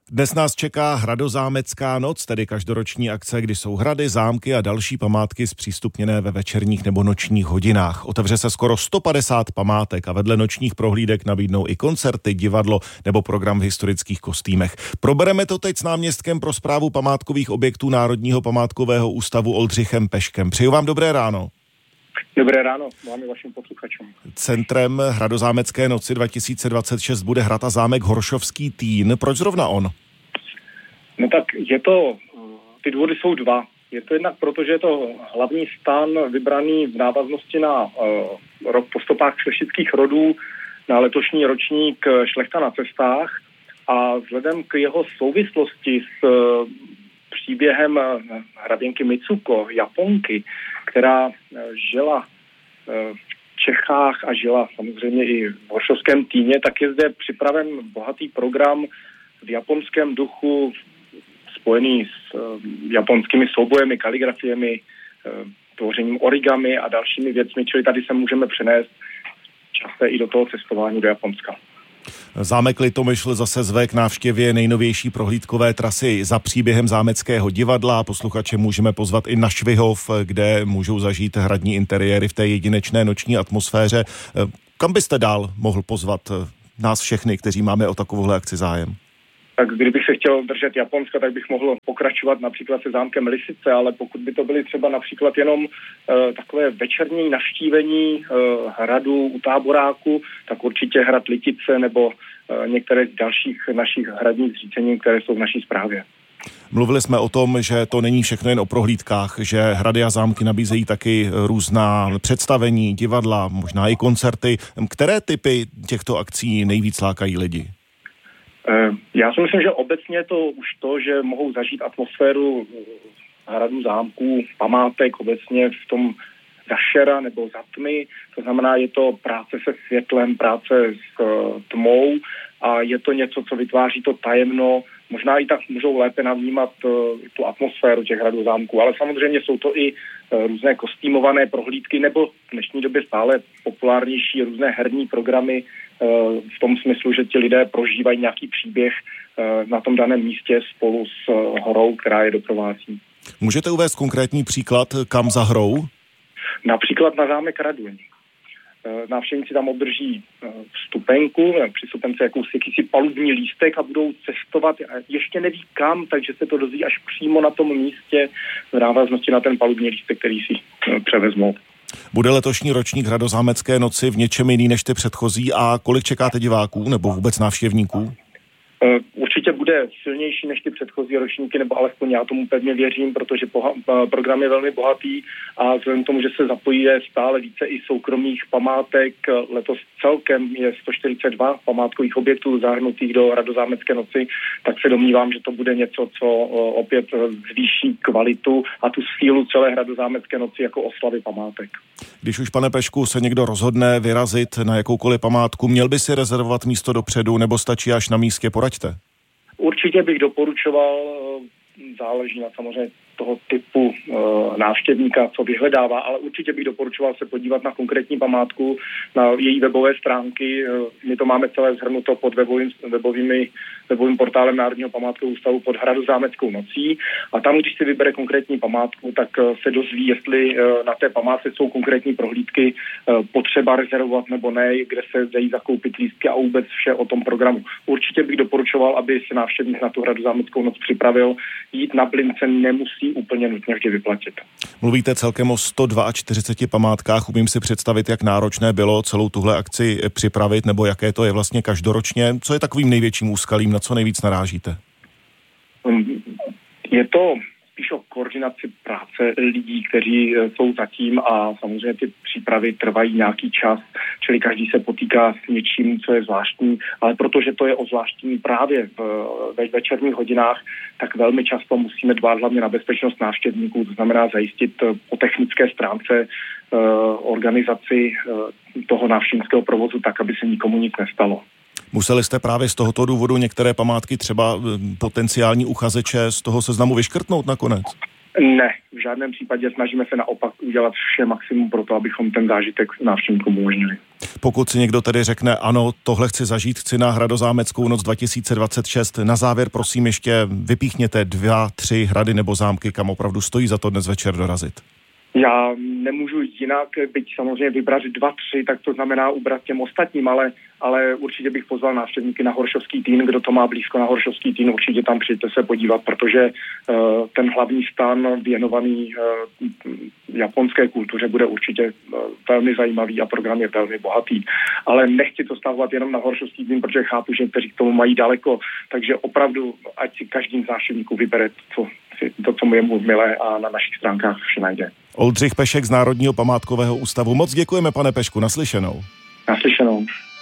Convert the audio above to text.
Dnes nás čeká Hradozámecká noc, tedy každoroční akce, kdy jsou hrady, zámky a další památky zpřístupněné ve večerních nebo nočních hodinách. Otevře se skoro 150 památek a vedle nočních prohlídek nabídnou i koncerty, divadlo nebo program v historických kostýmech. Probereme to teď s náměstkem pro správu památkových objektů Národního památkového ústavu Oldřichem Peškem. Přeju vám dobré ráno. Dobré ráno, vám i vašim posluchačům. Centrem Hradozámecké noci 2026 bude hrad a zámek Horšovský Týn. Proč zrovna on? No tak ty důvody jsou dva. Je to jednak proto, že je to hlavní stan vybraný v návaznosti na rok po stopách šlechtických rodů, na letošní ročník Šlechta na cestách a vzhledem k jeho souvislosti s příběhem hraběnky Mitsuko, Japonky, která žila v Čechách a žila samozřejmě i v Horšovském Týně, tak je zde připraven bohatý program v japonském duchu spojený s japonskými soubojemi, kaligrafiemi, tvořením origami a dalšími věcmi, čili tady se můžeme přenést časté i do toho cestování do Japonska. Zámek Litomyšl zase zve k návštěvě nejnovější prohlídkové trasy za příběhem zámeckého divadla. Posluchače můžeme pozvat i na Švihov, kde můžou zažít hradní interiéry v té jedinečné noční atmosféře. Kam byste dál mohl pozvat nás všechny, kteří máme o takovouhle akci zájem? Tak kdybych se chtěl držet Japonska, tak bych mohl pokračovat například se zámkem Lisice, ale pokud by to byly třeba například jenom takové večerní navštívení hradu u Táboráku, tak určitě hrad Litice nebo některé z dalších našich hradních zřícení, které jsou v naší správě. Mluvili jsme o tom, že to není všechno jen o prohlídkách, že hrady a zámky nabízejí taky různá představení, divadla, možná i koncerty. Které typy těchto akcí nejvíc lákají lidi? Já si myslím, že obecně je to už to, že mohou zažít atmosféru hradů, zámků, památek obecně v tom za šera nebo za tmy. To znamená, je to práce se světlem, práce s tmou a je to něco, co vytváří to tajemno. Možná i tak můžou lépe navnímat tu atmosféru těch hradů, zámků, ale samozřejmě jsou to i různé kostýmované prohlídky nebo v dnešní době stále populárnější různé herní programy v tom smyslu, že ti lidé prožívají nějaký příběh na tom daném místě spolu s horou, která je doprovází. Můžete uvést konkrétní příklad, kam za hrou? Například na zámek Raduň. Návštěvníci tam obdrží vstupenku, při vstupence jakýsi palubní lístek a budou cestovat, ještě neví kam, takže se to dozví až přímo na tom místě v návaznosti na ten palubní lístek, který si převezmou. Bude letošní ročník Hradozámecké noci v něčem jiný než ty předchozí a kolik čekáte diváků nebo vůbec návštěvníků? Určitě bude silnější než ty předchozí ročníky, nebo alespoň já tomu pevně věřím, protože program je velmi bohatý a vzhledem k tomu, že se zapojí stále více i soukromých památek, letos celkem je 142 památkových objektů zahrnutých do Hradozámecké noci, tak se domnívám, že to bude něco, co opět zvýší kvalitu a tu sílu celé Hradozámecké noci jako oslavy památek. Když už, pane Pešku, se někdo rozhodne vyrazit na jakoukoliv památku, měl by si rezervovat místo dopředu nebo stačí až na místě? Poraďte. Určitě bych doporučoval, záleží na samozřejmě toho typu návštěvníka, co vyhledává, ale určitě bych doporučoval se podívat na konkrétní památku, na její webové stránky. My to máme celé shrnuto pod webovým portálem Národního památkového ústavu pod Hradozámeckou nocí a tam, když si vybere konkrétní památku, tak se dozví, jestli na té památce jsou konkrétní prohlídky potřeba rezervovat nebo ne, kde se dají zakoupit lístky a vůbec vše o tom programu. Určitě bych doporučoval, aby se návštěvník na tu Hradozámeckou noc připravil. Jít na Blince nemusí úplně nutně vždy vyplatit. Mluvíte celkem o 142 památkách. Umím si představit, jak náročné bylo celou tuhle akci připravit, nebo jaké to je vlastně každoročně. Co je takovým největším úskalím, na co nejvíc narážíte? Je to spíš o koordinaci práce lidí, kteří jsou zatím a samozřejmě ty přípravy trvají nějaký čas, čili každý se potýká s něčím, co je zvláštní, ale protože to je o zvláštní právě ve večerních hodinách, tak velmi často musíme dbát hlavně na bezpečnost návštěvníků, to znamená zajistit po technické stránce organizaci toho návštěvnického provozu tak, aby se nikomu nic nestalo. Museli jste právě z tohoto důvodu některé památky, třeba potenciální uchazeče, z toho seznamu vyškrtnout nakonec? Ne, v žádném případě snažíme se naopak udělat vše maximum pro to, abychom ten zážitek návštěvníkům umožnili. Pokud si někdo tedy řekne, ano, tohle chci zažít, chci na Hradozámeckou noc 2026, na závěr prosím ještě vypíchněte 2, 3 hrady nebo zámky, kam opravdu stojí za to dnes večer dorazit. Já nemůžu jinak, byť samozřejmě vybrat 2, 3, tak to znamená ubrat těm ostatním, ale určitě bych pozval návštěvníky na Horšovský Týn, kdo to má blízko na Horšovský Týn, určitě tam přijďte se podívat, protože ten hlavní stan věnovaný japonské kultuře bude určitě velmi zajímavý a program je velmi bohatý. Ale nechci to stahovat jenom na Horšovský Týn, protože chápu, že kteří k tomu mají daleko, takže opravdu, ať si každý z návštěvníků vybere to, co mu je mu milé a na našich stránkách vše najde. Oldřich Pešek z Národního památkového ústavu. Moc děkujeme, pane Pešku, naslyšenou. Naslyšenou.